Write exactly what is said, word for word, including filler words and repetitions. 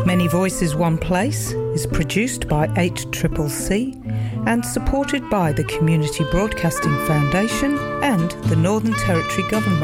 Many Voices One Place is produced by eight C C C and supported by the Community Broadcasting Foundation and the Northern Territory Government.